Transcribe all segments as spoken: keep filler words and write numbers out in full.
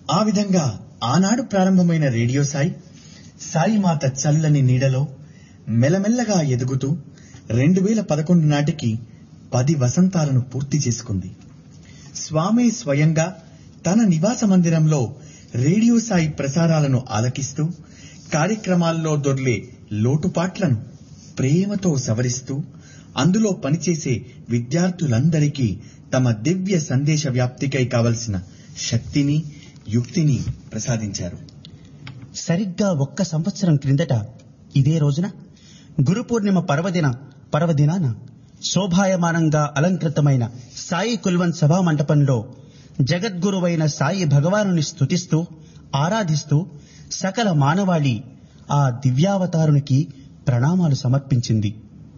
ఆ విధంగా ఆనాడు ప్రారంభమైన రేడియో సాయి సాయిమాత చల్లని నీడలో మెల్లమెల్లగా ఎదుగుతూ రెండు వేల పదకొండు నాటికి పది వసంతాలను పూర్తి చేసుకుంది. స్వామి స్వయంగా తన నివాస మందిరంలో రేడియో సాయి ప్రసారాలను ఆలకిస్తూ కార్యక్రమాల్లో దొర్లే లోటుపాట్లను ప్రేమతో సవరిస్తూ అందులో పనిచేసే విద్యార్థులందరికీ తమ దివ్య సందేశ వ్యాప్తికై కావలసిన శక్తిని యుక్తిని ప్రసాదించారు. సరిగ్గా ఒక్క సంవత్సరం క్రిందట ఇదే రోజున గురు పూర్ణిమ పర్వదిన పర్వదినాన శోభాయమానంగా అలంకృతమైన సాయి కుల్వన్ సభా మంటపంలో జగద్గురువైన సాయి భగవానుని స్తుతిస్తూ ఆరాధిస్తూ సకల మానవాళి ఆ దివ్యావతారునికి ప్రణామాలు సమర్పించింది.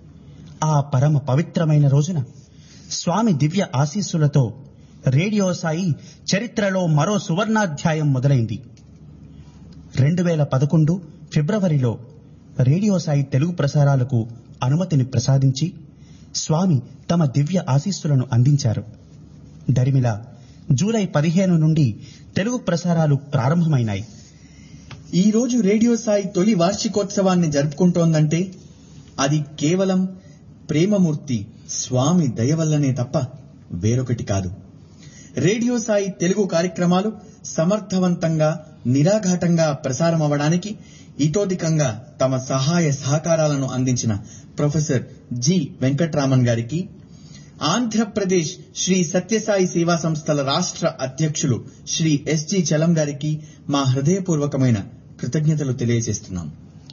ఆ పరమ పవిత్రమైన రోజున స్వామి దివ్య ఆశీస్సులతో రేడియో సాయి చరిత్రలో మరో సువర్ణాధ్యాయం మొదలైంది. రెండు వేల పదకొండు ఫిబ్రవరిలో రేడియో సాయి తెలుగు ప్రసారాలకు అనుమతిని ప్రసాదించి స్వామి తమ దివ్య ఆశీస్సులను అందించారు. దరిమిల జూలై పదిహేను నుండి తెలుగు ప్రసారాలు ప్రారంభమైనాయి. ఈ రోజు రేడియో సాయి తొలి వార్షికోత్సవాన్ని జరుపుకుంటోందంటే అది కేవలం ప్రేమమూర్తి స్వామి దయ వల్లనే తప్ప వేరొకటి కాదు. రేడియో సాయి తెలుగు కార్యక్రమాలు సమర్థవంతంగా నిరాఘాటంగా ప్రసారమవడానికి ఇతోధికంగా తమ సహాయ సహకారాలను అందించిన ప్రొఫెసర్ జి వెంకట్రామన్ గారికి, ఆంధ్రప్రదేశ్ శ్రీ సత్యసాయి సేవా సంస్థల రాష్ట్ర అధ్యక్షులు శ్రీ ఎస్ జి చలం గారికి మా హృదయపూర్వకమైన కృతజ్ఞతలు తెలియజేస్తున్నాం.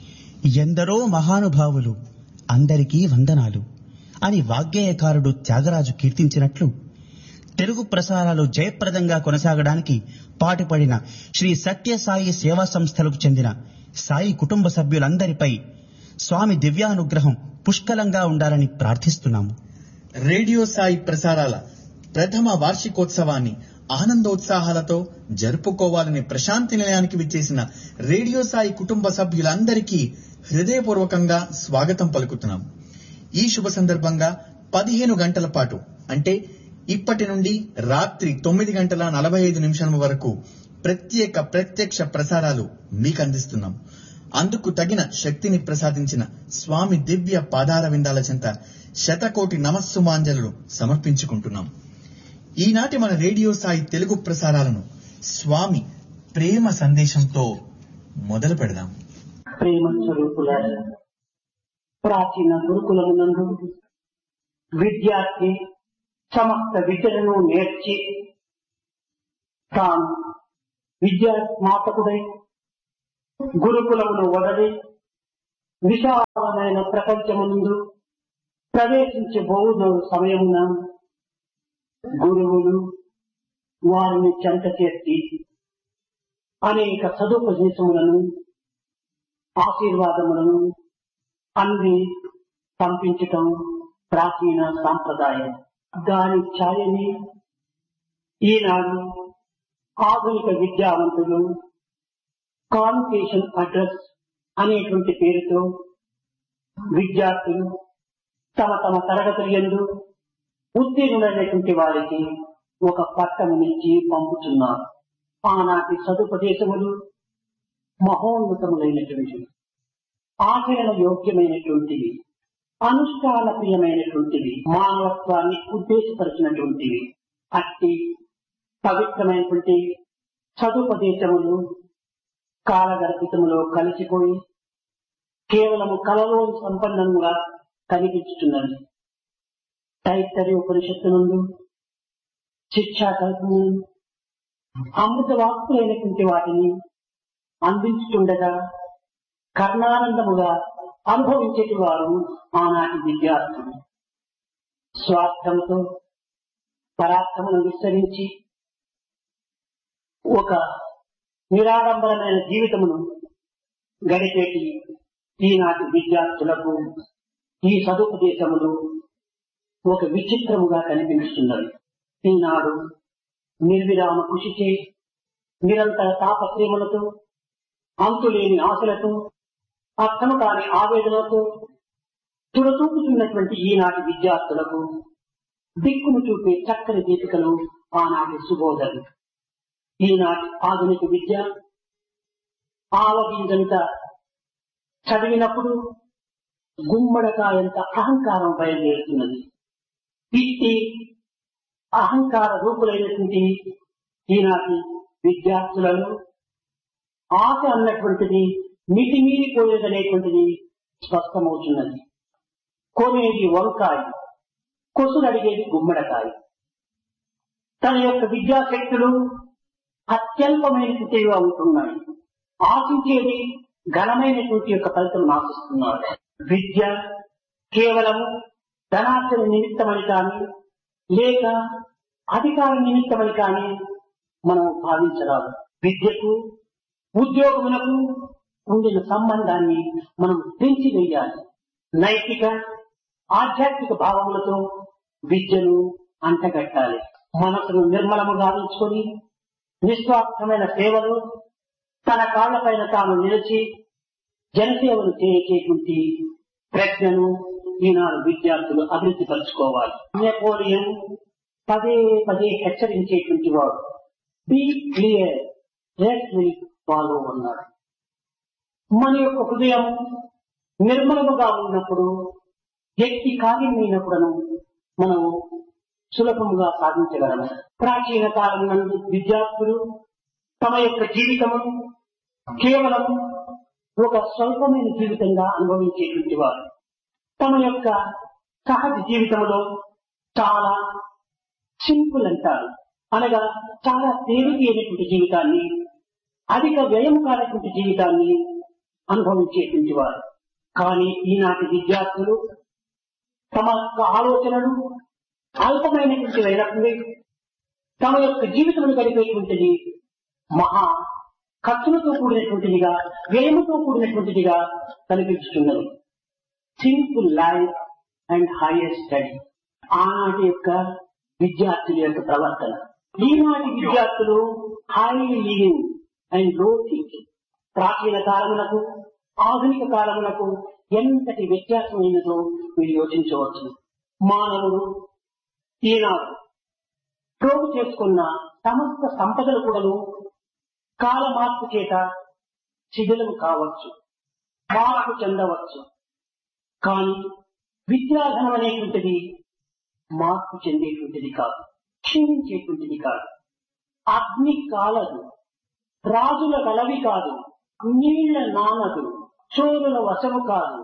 ఎందరో మహానుభావులు అందరికీ వందనాలు అని వాగ్గేయకారుడు త్యాగరాజు కీర్తించినట్లు తెలుగు ప్రసారాలు జయప్రదంగా కొనసాగడానికి పాటుపడిన శ్రీ సత్యసాయి సేవా సంస్థలకు చెందిన సాయి కుటుంబ సభ్యులందరిపై స్వామి దివ్యానుగ్రహం పుష్కలంగా ఉండాలని ప్రార్థిస్తున్నాము. రేడియో సాయి ప్రసారాల ప్రథమ వార్షికోత్సవాన్ని ఆనందోత్సాహాలతో జరుపుకోవాలని ప్రశాంతి నిలయానికి విచ్చేసిన రేడియో సాయి కుటుంబ సభ్యులందరికీ హృదయపూర్వకంగా స్వాగతం పలుకుతున్నాం. ఈ శుభ సందర్భంగా పదిహేను గంటల పాటు అంటే ఇప్పటి నుండి రాత్రి తొమ్మిది గంటల నలభై ఐదు నిమిషాల వరకు ప్రత్యేక ప్రత్యక్ష ప్రసారాలు మీకు అందిస్తున్నాం. అందుకు తగిన శక్తిని ప్రసాదించిన స్వామి దివ్య పాదార విందాల చెంత శతకోటి నమస్సుమాంజలు సమర్పించుకుంటున్నాం. ఈనాటి మన రేడియో సాయి తెలుగు ప్రసారాలను స్వామి ప్రేమ సందేశంతో మొదలు పెడదాం. ప్రేమ స్వరూపులారా, ప్రాచీన గురుకులమునందు విద్యార్థి సమస్త విద్యలను నేర్చి తాను విద్యా స్నాతకుడై గురుకులమును వదలి విశాలమైన ప్రపంచమునందు ప్రవేశించబోదు సమయమున గురువులు వారిని చెంత చేసి అనేక సదుపదేశములను ఆశీర్వాదములను అంది పంపించటం ప్రాచీన సాంప్రదాయం. దాని ఛాయని ఈనాడు ఆధునిక విద్యావంతులు కాన్వకేషన్ అడ్రస్ అనేటువంటి పేరుతో విద్యార్థులు తమ తమ తరగతుల యందు ఉత్తీర్ణులైనటువంటి వారికి ఒక పట్టణమిచ్చి పంపుతున్నారు. ఆనాటి సదుపదేశములు మహోన్నతములైనటువంటివి, ఆచరణ యోగ్యమైనటువంటివి, అనుష్ఠాన ప్రియమైనటువంటివి, మానవత్వాన్ని ఉద్దేశపరిచినటువంటివి. అట్టి పవిత్రమైనటువంటి సదుపదేశములు కాలగర్భితములో కలిసిపోయి కేవలము కలలో సంపన్నంగా కనిపించుతున్నది. తైత్తరీయ ఉపనిషత్తు నుండి శిక్షా కల్పము అమృత వాక్కులైనటువంటి వాటిని అందించుతుండగా కర్ణానందముగా అనుభవించేటి వారు ఆనాటి విద్యార్థులు. స్వార్థంతో పరాక్రమను విస్తరించి ఒక నిరాడంబరమైన జీవితమును గడిపేటి ఈనాటి విద్యార్థులకు ఈ సదుపదేశములు ఒక విచిత్రముగా కనిపిస్తున్నది. ఈనాడు నిర్విరామ కృషిచే నిరంతర తాపత్రయములతో అంతులేని ఆశలతో అర్థము కాని ఆవేదనతో తుడతూపుతున్నటువంటి ఈనాటి విద్యార్థులకు దిక్కును చూపే చక్కని దీపికలు ఆనాటి సుబోధలు. ఈనాటి ఆధునిక విద్య ఆవగింజంత చదివినప్పుడు గుమ్మడకాయంత అహంకారం బయలుదేరుతున్నది. ఇట్టి అహంకార రూపులైనటువంటి ఈనాటి విద్యార్థులను ఆశ అన్నటువంటిది మితిమీరిపోయేదనేటువంటిది స్పష్టమవుతున్నది. కొనేది వంకాయ, కొసులడిగేది గుమ్మడకాయ. తన యొక్క విద్యాశక్తులు అత్యల్పమైనటువంటివిగా ఉంటున్నాయి. ఆశించేది ఘనమైనటువంటి యొక్క ఫలితం ఆశిస్తున్నారు. విద్య కేవలం ధనార్జన నిమిత్తమని కానీ లేక అధికార నిమిత్తమని కానీ మనం భావించరాదు. విద్యకు ఉద్యోగములకు ఉండిన సంబంధాన్ని మనం పెంచివేయాలి. నైతిక ఆధ్యాత్మిక భావములతో విద్యను అంటగట్టాలి. మనసును నిర్మలము గావించుకొని నిస్వార్థమైన సేవలు తన కాళ్లపైన తాను నిలిచి జనసేవలు చేసేటువంటి ప్రజ్ఞను ఈనాడు విద్యార్థులు అభివృద్ధి పరుచుకోవాలి. నెపోలియన్ పదే పదే హెచ్చరించేటువంటి వాడు be clear rest will follow అన్నాడు. మన యొక్క హృదయం నిర్మలముగా ఉన్నప్పుడు వ్యక్తి కార్యమైనప్పుడను మనం సులభముగా సాధించగలము. ప్రాచీన కాలం నందు విద్యార్థులు తమ యొక్క జీవితము కేవలం ఒక స్వల్పమైన జీవితంగా అనుభవించేటువంటి వారు. తమ యొక్క సహజ జీవితంలో చాలా సింపుల్ అంటారు, అనగా చాలా తేలికైనటువంటి జీవితాన్ని, అధిక వ్యయం కానటువంటి జీవితాన్ని అనుభవించేటువంటి వారు. కానీ ఈనాటి విద్యార్థులు తమ యొక్క ఆలోచనలు అల్పమైనటువంటి అయినప్పుడు తమ యొక్క జీవితంలో గడిపేటువంటిది మహా ఖర్చులతో కూడినటువంటిదిగా, వ్యయముతో కూడినటువంటిదిగా కనిపించుతున్నది. Simple life and higher study ఆనాటి యొక్క విద్యార్థుల యొక్క ప్రవర్తన. ఈనాటి విద్యార్థులు హై లివింగ్ అండ్ లో థింకింగ్. ప్రాచీన కాలములకు ఆధునిక కాలములకు ఎంతటి వ్యత్యాసమైనదో మీరు యోచించవచ్చు. మానవుడు ఈనాడు ప్రోగు చేసుకున్న సమస్త సంపదలు కూడాను కాల మార్పు చేత శిథిలం కావచ్చు, మార్పు చెందవచ్చు. కానీ విద్యాధనం అనేటువంటిది మార్పు చెందేటువంటిది కాదు, క్షీణించేటువంటిది కాదు. అగ్ని కాలదు, రాజుల గలవి కాదు, నీళ్ల నానదు, చోరుల వశము కాదు.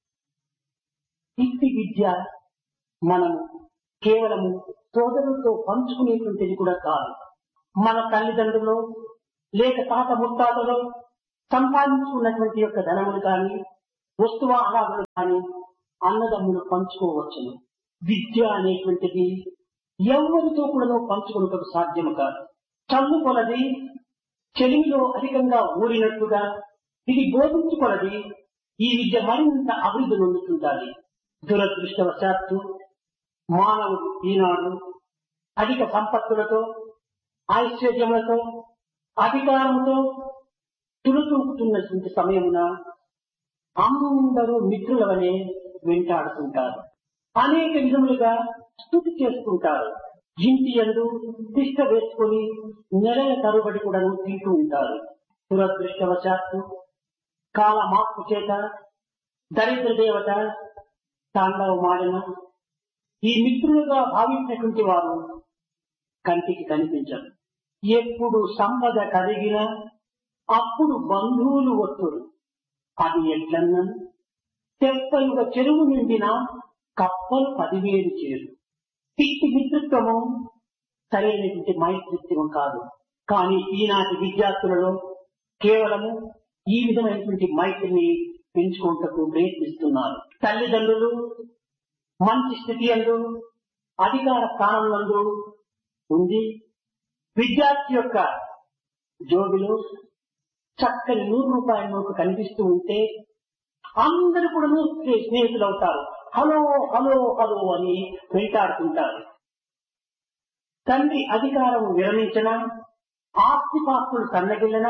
ఇట్టి విద్య మనము కేవలము సోదరులతో పంచుకునేటువంటిది కూడా కాదు. మన తల్లిదండ్రులు లేక తాత ముత్తాతలో సంపాదించుకున్నటువంటి యొక్క ధనములు కానీ వస్తువాహారాలు కానీ అన్నదమ్ములు పంచుకోవచ్చును. విద్య అనేటువంటిది ఎవరితో కూడా పంచుకున్నటకు సాధ్యము కాదు. చల్లు కొలది చెలిమిలో అధికంగా ఊరినట్టుగా ఇది బోధించుకొలది ఈ విద్య మరింత అభివృద్ధి నొందుతుంటాలి. దురదృష్టవశాత్తు మానవుడు ఈనాడు అధిక సంపత్తులతో, ఐశ్వర్యములతో, అధికారంతో తులుతూపుతున్నటువంటి సమయమున అందరూ మిత్రుల వలె వెంటాడుతుంటారు. అనేక విధములుగా స్తుతి చేసుకుంటారు. ఇంటి యందు తిష్ట వేసుకుని నెలల తరుబడి కూడా తింటూ ఉంటారు. దురదృష్టవశాత్తు కాల మార్పు చేత దరిద్ర దేవత తాండవమాడిన ఈ మిత్రులుగా భావించినటువంటి వారు కంటికి కనిపించరు. ఎప్పుడు సంపద కలిగినా అప్పుడు బంధువులు వస్తురు. అది ఎట్లన్నా తెప్పలుగా చెరువు నిండిన కప్పలు పదివేలు చేరు. ఇట్టి మిత్రత్వము సరైనటువంటి మైత్రిత్వం కాదు. కానీ ఈనాటి విద్యార్థులలో కేవలము ఈ విధమైనటువంటి మైత్రిని పెంచుకుంటూ ప్రయత్నిస్తున్నారు. తల్లిదండ్రులు మంచి స్థితి అందు, అధికార స్థానంలో ఉంది. విద్యార్థి యొక్క జోబిలో చక్కని నూరు రూపాయల నోటు కనిపిస్తూ ఉంటే అందరూ కూడా స్నేహితులు అవుతారు. హలో హలో హలో అని వెంటాడుతుంటారు. తండ్రి అధికారం విరమించినా, ఆస్తిపాస్తులు సన్నగిల్లినా,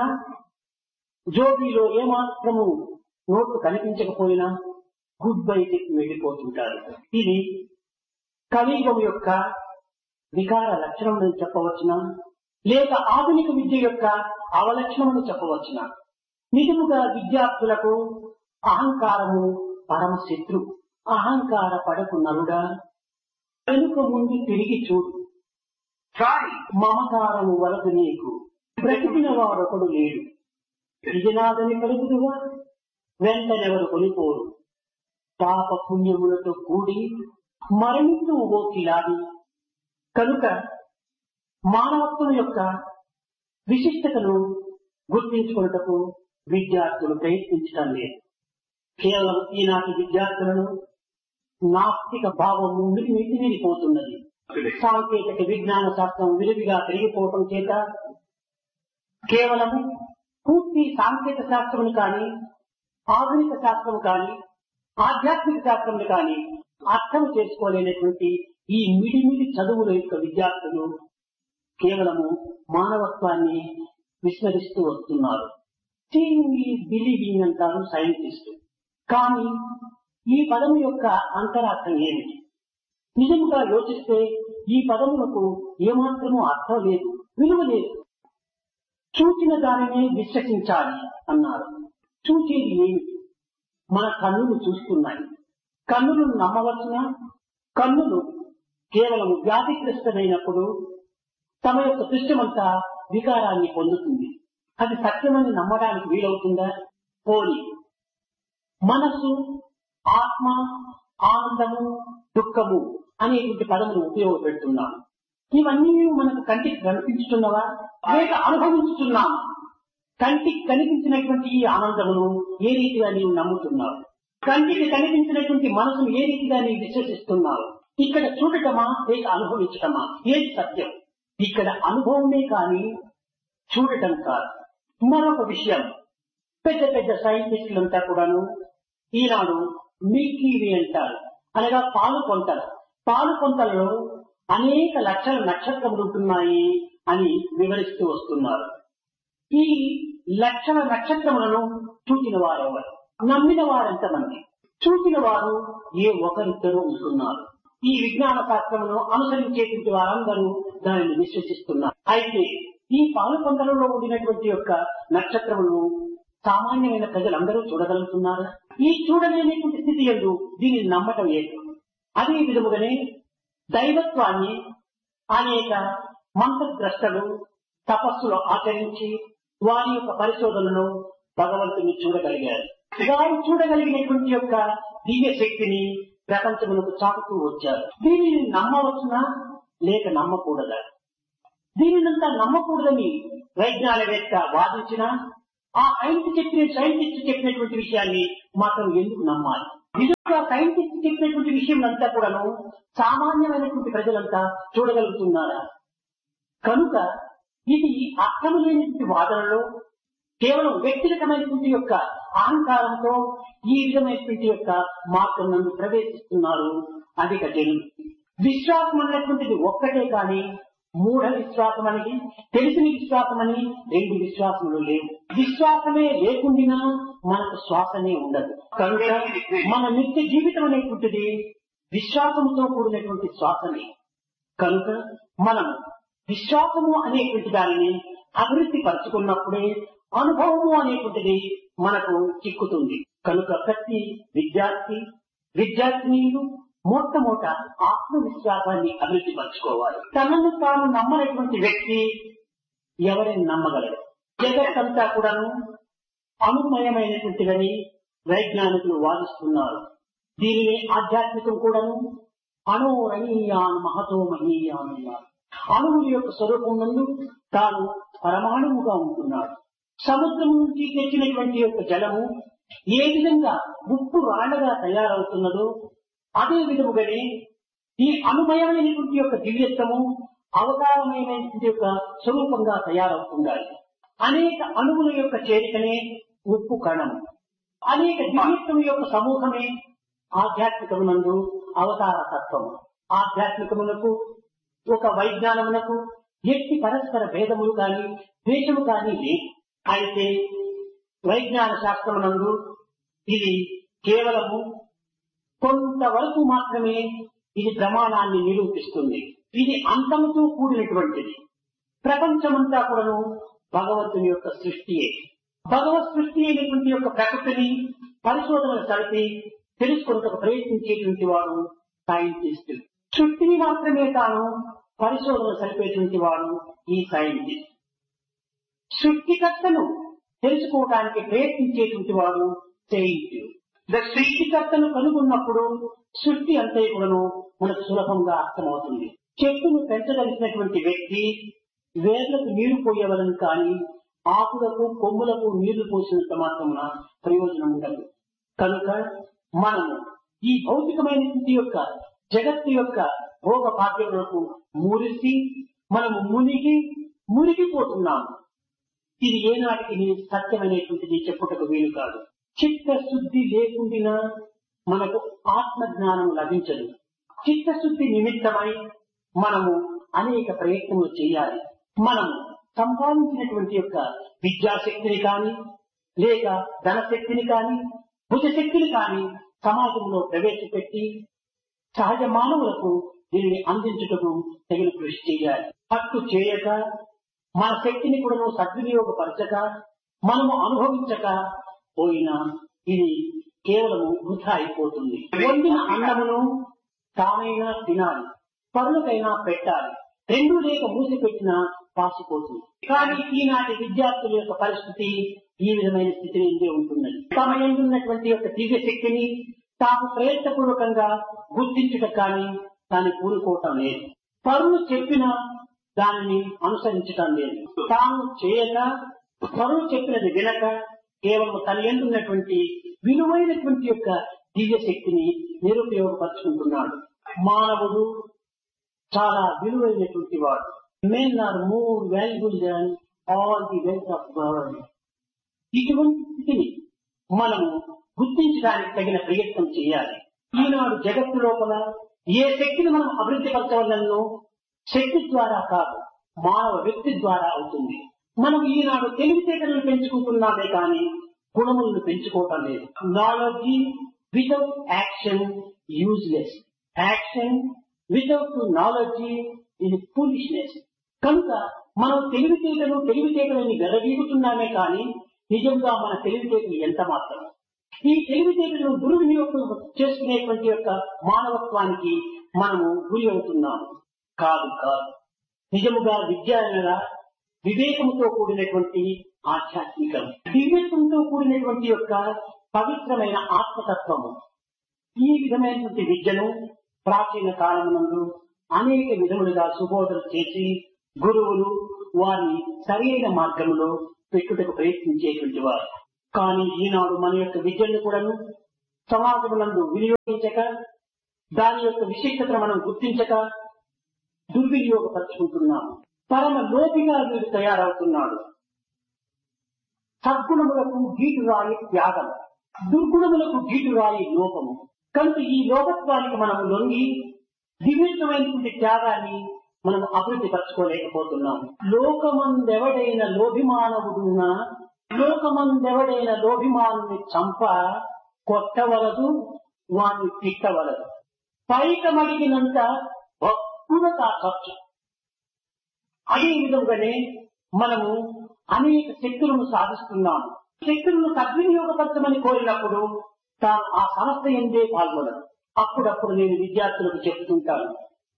జోబీలో ఏమాత్రము నోట్లు కనిపించకపోయినా గుడ్ బై చెప్పి వెళ్లిపోతుంటారు. ఇది కలియుగం యొక్క వికార లక్షణం అని చెప్పవచ్చునా? లేక ఆధునిక విద్య యొక్క అవలక్షణమని చెప్పవచ్చున. నిజముగా విద్యార్థులకు అహంకారము పరమ శత్రు. అహంకార పడకు నరుడా, వెనుక ముందు తిరిగి చూడు. మమకారము వలదు నీకు, బ్రతికిన వాడొకడు లేడు. ఇది నాదని పలుకుదువా, వెంటనెవరు కొనిపోరు. పాప పుణ్యములతో కూడి మరణిస్తూ ఓకిలాడి. కనుక మానవత్వం యొక్క విశిష్టతను గుర్తించుకున్నటకు విద్యార్థులు ప్రయత్నించడం లేదు. కేవలం ఈనాటి విద్యార్థులను నాస్తిక భావము మితిమీరిపోతున్నది. సాంకేతిక విజ్ఞాన శాస్త్రం విరివిగా పెరిగిపోవటం చేత కేవలం పూర్తి సాంకేతిక శాస్త్రం కానీ, ఆధునిక శాస్త్రం కానీ, ఆధ్యాత్మిక శాస్త్రం కానీ అర్థం చేసుకోలేనటువంటి ఈ మిడిమిడి చదువుల యొక్క విద్యార్థులు కేవలము మానవత్వాన్ని విస్మరిస్తూ వస్తున్నారు. సీయింగ్ ఈజ్ బిలీవింగ్ అంటారు సైంటిస్ట్. కానీ ఈ పదం యొక్క అంతరార్థం ఏమిటి? నిజంగా యోచిస్తే ఈ పదములకు ఏమాత్రమూ అర్థం లేదు, విలువ లేదు. చూచిన దానినే విశ్వసించాలి అన్నారు. చూచేది ఏమిటి? మన కన్నులు చూస్తున్నాయి. కన్నులను నమ్మవలసిన? కన్నులు కేవలం వ్యాధిగ్రస్తమైనప్పుడు తమ యొక్క దృశ్యమంతా వికారాన్ని పొందుతుంది. అది సత్యమని నమ్మడానికి వీలవుతుందా? పోలి మనస్సు, ఆత్మ, ఆనందము, దుఃఖము అనేటువంటి పదములు ఉపయోగపెడుతున్నాము. ఇవన్నీ మనకు కంటికి కనిపించుతున్నవా లేక అనుభవించుతున్నాము? కంటికి కనిపించినటువంటి ఈ ఆనందమును ఏ రీతిగా నీవు నమ్ముతున్నావు? కంటికి కనిపించినటువంటి మనసును ఏ రీతిగా నీవు విశ్వసిస్తున్నావు? ఇక్కడ చూడటమా లేక అనుభవించటమా? ఏది సత్యం? ఇక్కడ అనుభవమే కానీ చూడటం కాదు. మరొక విషయం, పెద్ద పెద్ద సైంటిస్టులంతా కూడాను ఈనాడు మిల్కీ వే అంటారు, అనగా పాలు కొంతలు. పాలు కొంతలలో అనేక లక్షల నక్షత్రములు ఉంటున్నాయి అని వివరిస్తూ వస్తున్నారు. ఈ లక్షల నక్షత్రములను చూసిన వారెవరు? నమ్మిన వారెంతమంది? చూసిన వారు ఏ ఒకరిద్దరు ఉంటున్నారు. ఈ విజ్ఞాన శాస్త్రమును అనుసరించేటువంటి వారందరూ దానిని విశ్వసిస్తున్నారు. అయితే ఈ పాలు కొంతలలో ఉండినటువంటి యొక్క నక్షత్రములను సామాన్యమైన ప్రజలందరూ చూడగలుగుతున్నారు. ఈ చూడలేనటువంటి స్థితి యందు దీనిని నమ్మటం లేదు. అదే విధముగానే దైవత్వాన్ని అనేక మంత్రద్రష్టలు తపస్సులు ఆచరించి వారి యొక్క పరిశోధనలో భగవంతుని చూడగలిగారు. వారు చూడగలిగినటువంటి యొక్క దివ్య శక్తిని ప్రపంచములకు చాటుతూ వచ్చారు. దీనిని నమ్మవచ్చునా లేక నమ్మకూడదా? దీనినంతా నమ్మకూడదని వైజ్ఞానికవేత్త వాదించినా ఆ సైంటిస్ట్ చెప్పిన సైంటిస్ట్ చెప్పినటువంటి విషయాన్ని మాత్రం ఎందుకు నమ్మాలి? నిజంగా సైంటిస్ట్ చెప్పినటువంటి విషయం అంతా కూడాను సామాన్యమైనటువంటి ప్రజలంతా చూడగలుగుతున్నారా? కనుక ఇది అర్థము లేనటువంటి వాదనలో కేవలం వ్యక్తిగతమైనటువంటి యొక్క అహంకారంతో ఈ విధమైనటువంటి యొక్క మార్గం నందు ప్రవేశిస్తున్నారు అధిక జనులు. విశ్వాసం అనేటువంటిది ఒక్కటే కానీ మూఢ విశ్వాసం అనేది, తెలిసిన విశ్వాసం అని రెండు విశ్వాసములు లేవు. విశ్వాసమే లేకుండా మనకు శ్వాసనే ఉండదు. కనుక మన నిత్య జీవితం అనేటువంటిది విశ్వాసంతో కూడినటువంటి శ్వాసమే. కనుక మనం విశ్వాసము అనేటువంటి దానిని అభివృద్ధి పరుచుకున్నప్పుడే అనుభవము అనేటువంటిది మనకు చిక్కుతుంది. కనుక ప్రతి విద్యార్థి విద్యార్థినీయులు మొట్టమొదట ఆత్మవిశ్వాసాన్ని అభివృద్ధి పరచుకోవాలి. తనను తాను నమ్మనటువంటి వ్యక్తి ఎవరిని నమ్మగలడు? జగత్తంతా కూడాను అనుమయమైనటువంటిదని వైజ్ఞానికులు వాదిస్తున్నారు. దీనిని ఆధ్యాత్మికం కూడాను అణోరణీయాన్ మహతో మహీయాన్ అన్నారు. అణువుల యొక్క స్వరూపం నందు తాను పరమాణువుగా ఉంటున్నాడు. సముద్రం నుంచి తెచ్చినటువంటి యొక్క జలము ఏ విధంగా ఉప్పు రాళ్లగా తయారవుతున్నదో అదే విధముగానే ఈ అనుమయమైనటువంటి యొక్క దివ్యత్వము అవతారమైనటువంటి యొక్క స్వరూపంగా తయారవుతుండాలి. అనేక అణువుల యొక్క చేరికనే ఉప్పు కణము. అనేక దివ్యత్వం యొక్క సమూహమే ఆధ్యాత్మికమునందు అవతార తత్వము. ఆధ్యాత్మికమునకు ఒక వైజ్ఞానమునకు ఎట్టి పరస్పర భేదములు కానీ ద్వేషము కానీ లేదు. అయితే వైజ్ఞాన శాస్త్రమునందు ఇది కేవలము కొంతవరకు మాత్రమే ఇది ప్రమాణాన్ని నిరూపిస్తుంది. ఇది అంతముతో కూడినటువంటిది. ప్రపంచమంతా కూడాను భగవంతుని యొక్క సృష్టియే. భగవత్ సృష్టి అయినటువంటి యొక్క ప్రకృతిని పరిశోధనలు జరిపి తెలుసుకున్నకు ప్రయత్నించేటువంటి వాడు సైంటిస్ట్. సృష్టిని మాత్రమే తాను పరిశోధన జరిపేటువంటి వాడు ఈ సైంటిస్ట్. సృష్టికర్తను తెలుసుకోవడానికి ప్రయత్నించేటువంటి వాడు సెయింట్. సృష్టికర్తను కనుగొన్నప్పుడు సృష్టి అంతే కూడాను మనకు సులభంగా అర్థమవుతుంది. చెట్టును పెంచగలిగినటువంటి వ్యక్తి వేర్లకు నీరు పోయేవలను కానీ ఆకులకు కొమ్ములకు నీళ్లు పోసినంత మాత్రమున ప్రయోజనం ఉండదు. కనుక మనము ఈ భౌతికమైనటువంటి యొక్క జగత్తు యొక్క భోగ భాగ్యములకు మురిసి మనము మునిగి మునిగిపోతున్నాము. ఇది ఏనాటికి సత్యమైనటువంటిది చెప్పుటకు వీలు కాదు. చిత్తశుద్ధి లేకుండా మనకు ఆత్మజ్ఞానం లభించదు. చిత్తశుద్ధి నిమిత్తమై మనము అనేక ప్రయత్నములు చేయాలి. మనము సంపాదించినటువంటి యొక్క విద్యాశక్తిని కానీ లేక ధనశక్తిని కానీ భుజశక్తిని కానీ సమాజంలో ప్రవేశపెట్టి సహజ మానవులకు దీనిని అందించుటకు తగిన కృషి చేయాలి. అట్టు చేయక మన శక్తిని కూడా సద్వినియోగపరచక మనము అనుభవించక పోయినా ఇది కేవలము వృధా అయిపోతుంది. వండిన అన్నమును తానైనా తినాలి, పరులకైనా పెట్టాలి. రెండు లేక మూసిపెట్టినా పాసిపోతుంది. కానీ ఈనాటి విద్యార్థుల యొక్క పరిస్థితి ఈ విధమైన స్థితి నుండే ఉంటున్నది. తమ ఎందున్నటువంటి యొక్క దివ్య శక్తిని తాము ప్రయత్నపూర్వకంగా గుర్తించుట కానీ దాన్ని కూరుకోవటం లేదు. పరులు చెప్పినా దానిని అనుసరించటం లేదు. తాను చేయక పరులు చెప్పినది వినక కేవలం తన ఎందున్నటువంటి విలువైనటువంటి యొక్క దివ్య శక్తిని నిరుపయోగపరుచుకుంటున్నాడు. మానవుడు చాలా విలువైనటువంటి వాడు. Men are more valuable than all the wealth of world. ఇటువంటి స్థితిని మనము గుర్తించడానికి తగిన ప్రయత్నం చేయాలి. ఈనాడు జగత్తు లోపల ఏ శక్తిని మనం అభివృద్ధి పరచవలనో శక్తి ద్వారా కాదు, మానవ వ్యక్తి ద్వారా అవుతుంది. మనం ఈనాడు తెలివితేటలను పెంచుకుంటున్నామే కానీ గుణములను పెంచుకోవటం లేదు. Knowledge without action useless, action without knowledge ఇది ఫూలిష్నెస్. కనుక మనం తెలివితేటలు తెలివితేటలని వెరవీగుతున్నామే కానీ నిజంగా మన తెలివితేటలు ఎంత మాత్రం. ఈ తెలివితేటలను దుర్వినియోగం చేసుకునేటువంటి యొక్క మానవత్వానికి మనము గురి అవుతున్నాము. కాదు కాదు నిజముగా విద్య అనగా వివేకంతో కూడినటువంటి ఆధ్యాత్మికం, దివ్యత్వంతో కూడినటువంటి యొక్క పవిత్రమైన ఆత్మతత్వము. ఈ విధమైనటువంటి విద్యను ప్రాచీన కాలమునందు అనేక విధములుగా సుబోధన చేసి గురువులు వారిని సరైన మార్గంలో పెట్టుటకు ప్రయత్నించేటువంటి వారు. కానీ ఈనాడు మన యొక్క విద్యను కూడాను సమాజమునందు వినియోగించక దాని యొక్క విశిష్టతను మనం గుర్తించక దుర్వినియోగపరుచుకుంటున్నాము. పరమ లోపిగా వీడు తయారవుతున్నాడు. సద్గుణములకు గీటురాయి త్యాగం, దుర్గుణములకు గీటురాయి లోపము. కనుక ఈ లోకత్వానికి మనం లొంగి దివ్యమైనటువంటి త్యాగాన్ని మనం అభివృద్ధి పరచుకోలేకపోతున్నాం. లోకమందెవడైన లోభిమానవుడున్నా లోకమందెవడైన లోభిమానుని చంప కొట్టవలదు, వాణ్ణి తిట్టవలదు. పైకమడిగినంత భక్తుల ఖర్చు. అదే విధంగానే మనము అనేక శక్తులను సాధిస్తున్నాము. శక్తులను సద్వినియోగపరచమని కోరినప్పుడు తాను ఆ సంస్థ ఎందే పాల్గొనదు. అప్పుడప్పుడు నేను విద్యార్థులకు చెప్తుంటాను,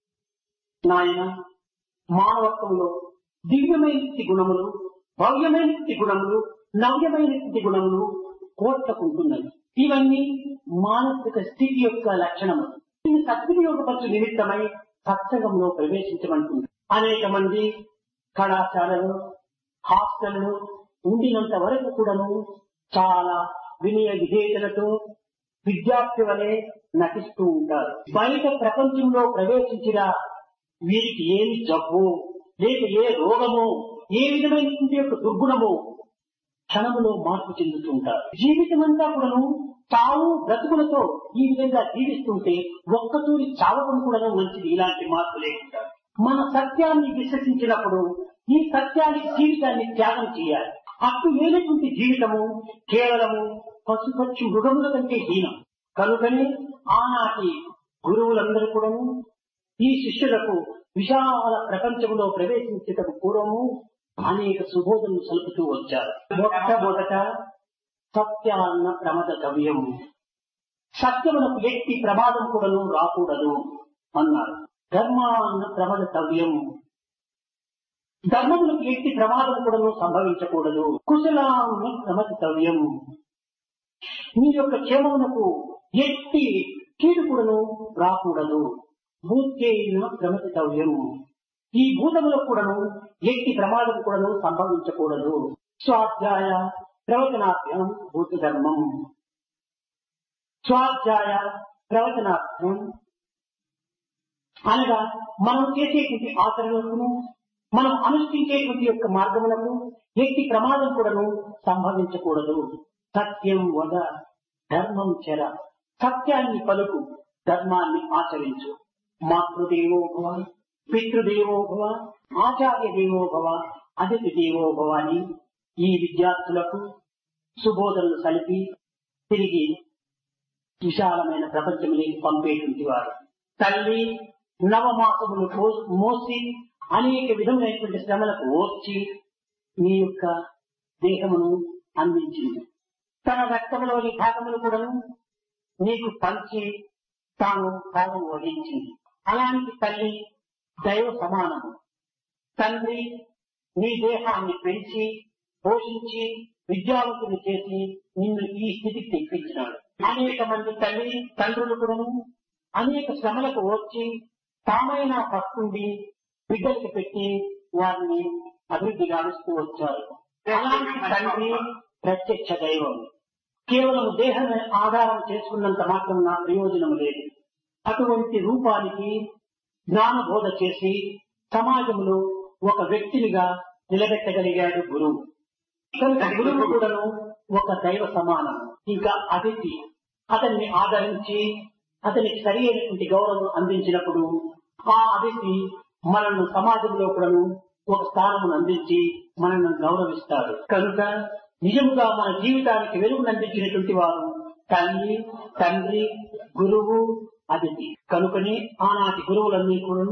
నాయన మానవత్వంలో దివ్యమైన గుణములు, భవ్యమైన గుణములు, నవ్యమైన గుణములు కోట్లకుంటున్నవి. ఇవన్నీ మానసిక స్థితి యొక్క లక్షణములు. దీన్ని సద్వినియోగపరచు నిమిత్తమై సత్సంగంలో ప్రవేశించమంటుంది. అనేక మంది కళాశాలలు హాస్టళ్లు ఉండినంత వరకు కూడాను చాలా వినయ విధేయతలతో విద్యార్థి వలె నటిస్తూ ఉంటారు. బయట ప్రపంచంలో ప్రవేశించిన వీరికి ఏమి జబ్బు లేక ఏ రోగమో ఏ విధమైనటువంటి యొక్క దుర్గుణమో క్షణములో మార్పు చెందుతుంటారు. జీవితం అంతా కూడాను తాము బ్రతుకులతో ఈ విధంగా జీవిస్తుంటే ఒక్కతూరి చావడం కూడా మంచిది. ఇలాంటి మార్పు లేకుండా మన సత్యాన్ని విశ్వసించినప్పుడు ఈ సత్యానికి జీవితాన్ని త్యాగం చేయాలి. అట్టు లేనటువంటి జీవితము కేవలము పశుపక్షి మృగముల కంటే హీనం. కనుకనే ఆనాటి గురువులందరూ కూడాను ఈ శిష్యులకు విశాల ప్రపంచంలో ప్రవేశించేటకు పూర్వము అనేక సుబోధనలు సలుపుతూ వచ్చారు. మొట్టమొదట సత్యాన్న ప్రమద కవ్యం, సత్యమునకు ఎట్టి ప్రమాదం కూడాను రాకూడదు అన్నారు. ధర్మాన్న ప్రమద కవ్యం, ధర్మములకు ఎట్టి ప్రమాదం కూడాను సంభవించకూడదు. కుశలాన్న ప్రమదితవ్యం, మీ యొక్క క్షేమమునకు ఎట్టి కీడు కూడాను రాకూడదు. భూత్యైన ప్రమదితవ్యం, ఈ భూతములకు కూడాను ఎట్టి ప్రమాదం కూడాను సంభవించకూడదు. స్వాధ్యాయ ప్రవచనార్థం భూత ధర్మం, స్వాధ్యాయ ప్రవచనార్థం అనగా మనం చేసేటువంటి ఆచరణలకు, మనం అనుష్ఠించేటువంటి యొక్క మార్గములకు ఎట్టి ప్రమాదం కూడాను సంభవించకూడదు. సత్యం వద ధర్మం చెర, సత్యాన్ని పలుకు, ధర్మాన్ని ఆచరించు. మాతృదేవో భవ, పితృదేవో భవ, ఆచార్య దేవో భవ, అతిథి దేవో భవ అని ఈ విద్యార్థులకు సుబోధనలు కలిపి తిరిగి విశాలమైన ప్రపంచంలోకి పంపేటువంటి వారు. తల్లి నవమాసములు మోసి అనేక విధములైనటువంటి శ్రమలకు ఓర్చి మీ యొక్క దేహమును అందించింది. తన రక్తంలోని భాగములు కూడా నీకు పంచి తాను కాలం వహించింది. అలాంటి తల్లి దైవ సమానము. తండ్రి నీ దేహాన్ని పెంచి పోషించి విద్యావంతుని చేసి నిన్ను ఈ స్థితికి తెప్పించినాడు. అనేక మంది తల్లి తండ్రులు కూడా అనేక శ్రమలకు వచ్చి తామైన పస్తుండి బిడ్డలకు పెట్టి వారిని అభివృద్ధి గావిస్తూ వచ్చారు. అలాంటి తండ్రి ప్రత్యక్ష దైవం. కేవలం దేహాన్ని ఆధారం చేసుకున్నంత మాత్రం నా ప్రయోజనం లేదు. అటువంటి రూపానికి జ్ఞానబోధ చేసి సమాజంలో ఒక వ్యక్తినిగా నిలబెట్టగలిగాడు గురువు. గురువు కూడాను ఒక దైవ సమానం. ఇంకా అతిథి అతన్ని ఆదరించి అతనికి సరి అయినటువంటి గౌరవం అందించినప్పుడు ఆ అతిథి మనల్ని సమాజంలో కూడాను ఒక స్థానమును అందించి మనల్ని గౌరవిస్తాడు. కనుక నిజముగా మన జీవితానికి వెలుగును అందించినటువంటి వారు తల్లి, తండ్రి, గురువు, అతిథి. కనుకనే ఆనాటి గురువులన్నీ కూడాను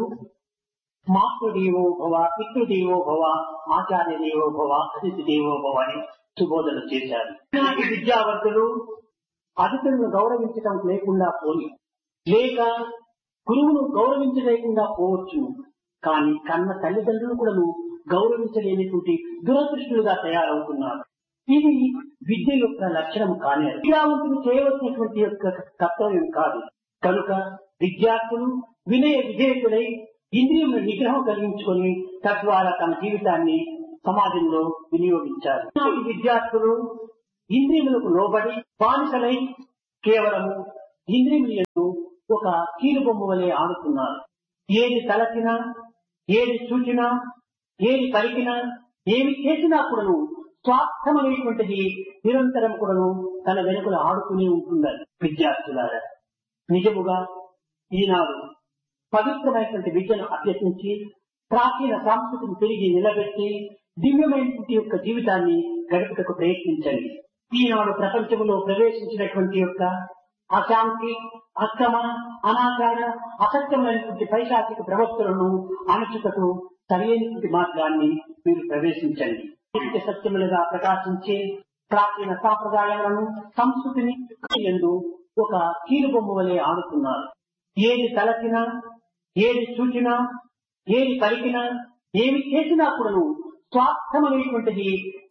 మాతృదేవో భవ, పితృదేవో భవ, ఆచార్య దేవో భవ, అతిథి దేవో భవ అని సుబోధన చేశారు. ఈనాటి విద్యావంతులు అతిథులను గౌరవించడం లేకుండా పోయి, లేక గురువును గౌరవించలేకుండా పోవచ్చు. కానీ కన్న తల్లిదండ్రులు కూడా గౌరవించలేనిటువంటి దురదృష్టులుగా తయారవుతున్నారు. ఇది విద్య యొక్క లక్షణం కానీ విద్యావంతులు చేయవలసినటువంటి యొక్క కర్తవ్యం కాదు. కనుక విద్యార్థులు వినయ విధేయకులై ఇంద్రియముల నిగ్రహం కలిగించుకొని తద్వారా తమ జీవితాన్ని సమాజంలో వినియోగించారు. ఈ విద్యార్థులు ఇంద్రియములకు లోబడి బానిసలై కేవలము ఇంద్రియములను ఒక కీలుబొమ్మ వలె ఆడుతున్నారు. ఏది తలచినా, ఏది చూచినా, ఏది పలికినా, ఏమి చేసినా కూడాను స్వార్థమైనటువంటిది నిరంతరం కూడాను తన వెనుకలు ఆడుతూనే ఉంటుందని విద్యార్థులారా. నిజముగా ఈనాడు పవిత్రమైనటువంటి విద్యను అభ్యసించి ప్రాచీన సంస్కృతిని తిరిగి నిలబెట్టి దివ్యమైనటువంటి యొక్క జీవితాన్ని గడుపుటకు ప్రయత్నించండి. ఈనాడు ప్రపంచంలో ప్రవేశించినటువంటి యొక్క అశాంతి, అక్రమ, అనాచార, అసత్యమైనటువంటి పైశాచిక ప్రవక్తలను అణచుటకు సరైనటువంటి మార్గాన్ని మీరు ప్రవేశించండి. నిత్య సత్యములుగా ప్రకాశించే ప్రాచీన సాంప్రదాయాలను, సంస్కృతిని యందు ఒక కీలుబొమ్మ వలె ఆడుతున్నారు. ఏది తలచినా, ఏది చూచినా, ఏది పలికినా, ఏమి చేసినా కూడాను స్వార్థమైనటువంటిది